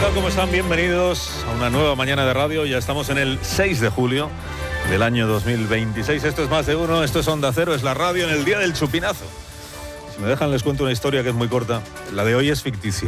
tal? ¿Cómo están? Bienvenidos a una nueva mañana de radio. Ya estamos en el 6 de julio del año 2026. Esto es Más de Uno, esto es Onda Cero, es la radio en el día del chupinazo. Si me dejan les cuento una historia que es muy corta. La de hoy es ficticia.